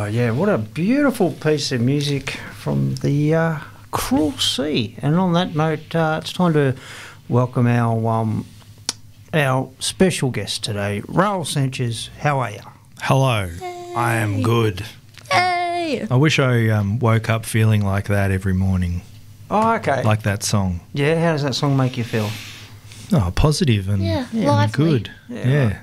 Oh, yeah, what a beautiful piece of music from the Cruel Sea. And on that note, it's time to welcome our special guest today, Raul Sanchez. How are you? Hello. Hey. I am good. Hey. I wish I woke up feeling like that every morning, Oh, okay. like that song. Yeah, how does that song make you feel? Oh, positive and lively. good. Yeah.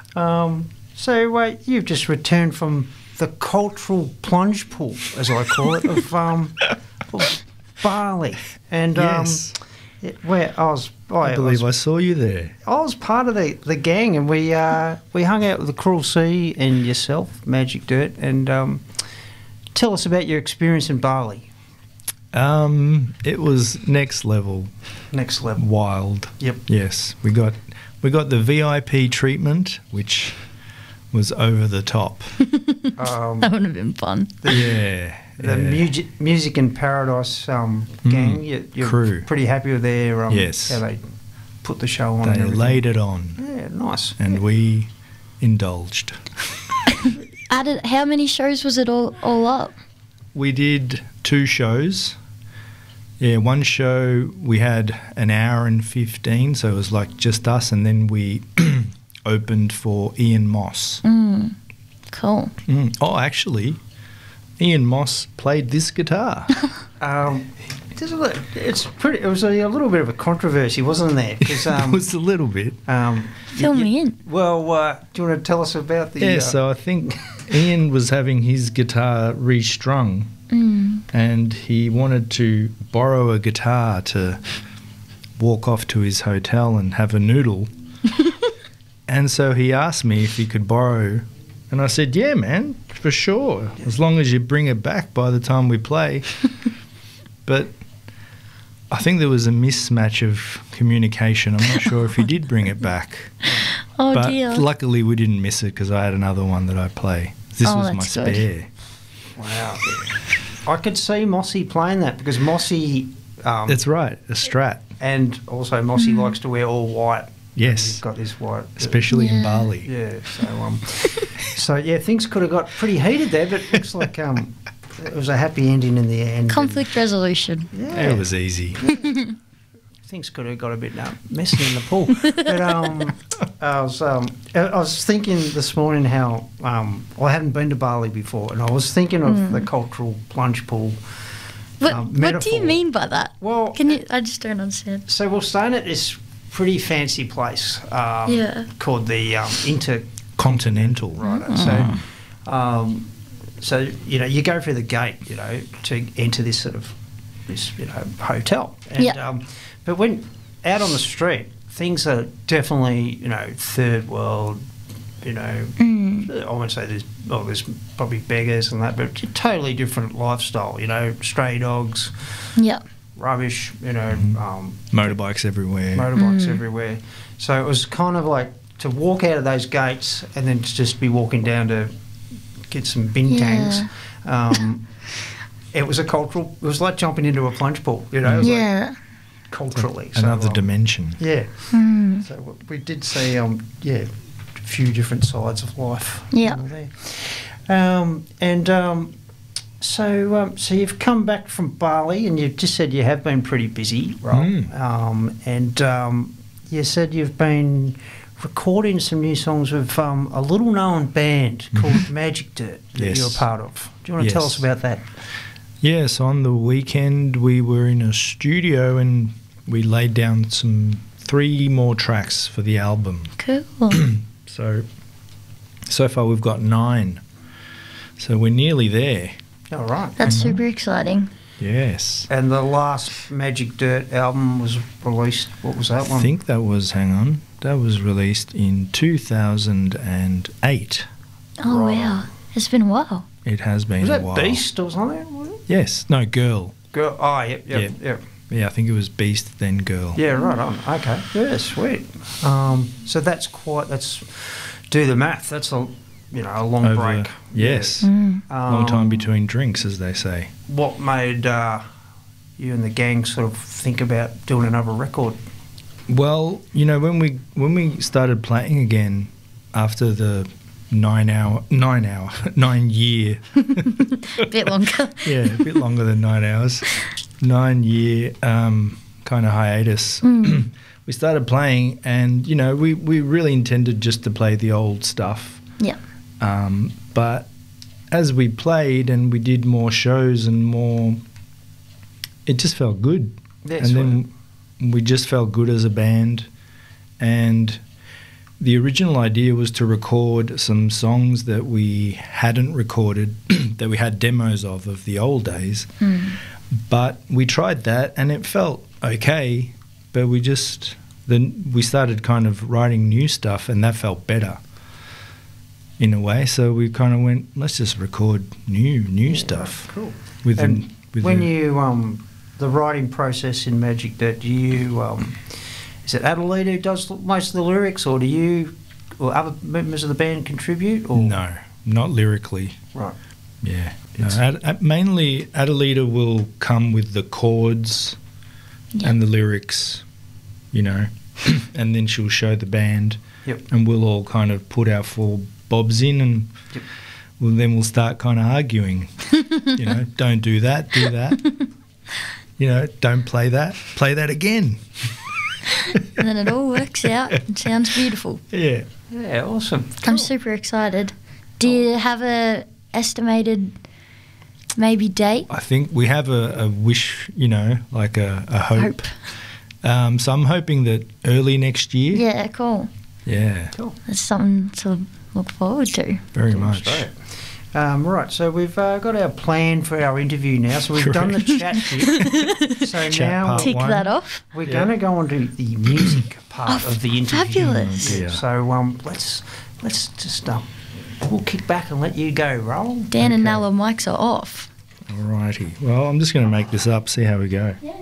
So you've just returned from the cultural plunge pool, as I call it, of Bali. And Yes. where I believe I saw you there. I was part of the gang, and we hung out with the Cruel Sea and yourself, Magic Dirt, and tell us about your experience in Bali. It was next level. Next level. Wild. Yep. Yes. We got the VIP treatment, which was over the top. That would have been fun. The Music in Paradise gang, you're crew. pretty happy with their Yes. how they put the show on. They and everything. laid it on, Yeah, nice. and we indulged. How many shows was it all up? We did 2 shows. Yeah, one show we had an hour and 15, so it was like just us, and then we opened for Ian Moss. Cool. Oh, actually, Ian Moss played this guitar. It was a little bit of a controversy, wasn't there? Because It was a little bit. Fill me in. Well, do you want to tell us about the? Yeah, so I think Ian was having his guitar restrung, and he wanted to borrow a guitar to walk off to his hotel and have a noodle. And so he asked me if he could borrow, and I said, yeah, man, for sure, as long as you bring it back by the time we play. But I think there was a mismatch of communication. I'm not sure if he did bring it back. Oh, But dear. luckily we didn't miss it because I had another one that I play. This was my that's good. spare. Wow. I could see Mossy playing that because Mossy. That's right, a Strat. And also Mossy likes to wear all white. Yes, He's got this white. especially in Yeah. Bali. Yeah. So things could have got pretty heated there, but it looks like it was a happy ending in the end. Conflict resolution. Yeah. It was easy. Things could have got a bit messy in the pool. But I was thinking this morning how I hadn't been to Bali before, and I was thinking of the cultural plunge pool. What do you metaphor. mean by that? Well, I just don't understand. so we're staying at this pretty fancy place called the Continental. Right. So you go through the gate, to enter this sort of hotel. And, but when out on the street, things are definitely third world. I won't say there's probably beggars and that, but totally different lifestyle. Stray dogs, Yeah. rubbish. Motorbikes everywhere. Motorbikes everywhere. So it was kind of like to walk out of those gates and then to just be walking down to get some bintang's. It was it was like jumping into a plunge pool, It was like culturally. Another dimension. Yeah. So we did see, a few different sides of life. Yeah. So you've come back from Bali, and you've just said you have been pretty busy, right? You said you've been recording some new songs with a little-known band called Magic Dirt that Yes. you're a part of. Do you want to tell us about that? Yes, on the weekend we were in a studio and we laid down 3 more tracks for the album. Cool. So far we've got 9. So we're nearly there. All right. That's super exciting. Yes. And the last Magic Dirt album was released. What was that I one? think that was released in 2008. Oh, Right. wow. It's been a while. It has been Was a that while. Beast or something? Was it? Yes. No, Girl. Girl. Oh, yep. Yeah, I think it was Beast, then Girl. Yeah, right on. Okay. Yeah, sweet. So that's do the math. That's a long break. Yes. Long time between drinks, as they say. What made you and the gang sort of think about doing another record? Well, when we started playing again after the 9 year. Bit longer. Yeah, a bit longer than 9 hours. 9 year kind of hiatus. We started playing, and we really intended just to play the old stuff. Yeah. But as we played and we did more shows and more, it just felt good. That's and then we just felt good as a band. And the original idea was to record some songs that we hadn't recorded, that we had demos of the old days. But we tried that and it felt okay, but then we started kind of writing new stuff, and that felt better in a way. So we kind of went, let's just record new stuff. Cool. The writing process in Magic, that you is it Adelaide who does most of the lyrics, or do you or other members of the band contribute? Or? No, not lyrically. Right. Yeah. No, mainly Adelita will come with the chords and the lyrics, and then she'll show the band, and we'll all kind of put our full bobs in, and then we'll start kind of arguing. Don't do that, do that. Don't play that again. And then it all works out and sounds beautiful. Yeah. Yeah, awesome. I'm super excited. Do you have a estimated maybe date? I think we have a wish, like a hope. So I'm hoping that early next year. Yeah, cool. Yeah. Cool. That's something to look forward to. Very much. Right, so we've got our plan for our interview now. So we've done the chat bit. So Chat now part Tick one. that off. we're going to go on to the music part of the interview. Fabulous. Yeah. So let's just we'll kick back and let you go, Roll. Dan and Okay. Nella mics are off. Alrighty. Well, I'm just going to make this up, see how we go. Yeah.